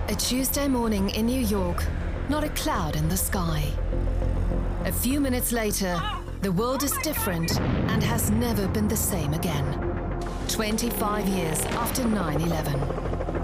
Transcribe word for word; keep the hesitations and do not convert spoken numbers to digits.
A Tuesday morning in New York, not a cloud in the sky. A few minutes later, the world is different and has never been the same again. twenty-five years after nine eleven.